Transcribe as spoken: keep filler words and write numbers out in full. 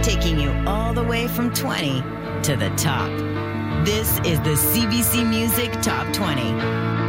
taking you all the way from twenty to the top. This is the C B C Music Top twenty.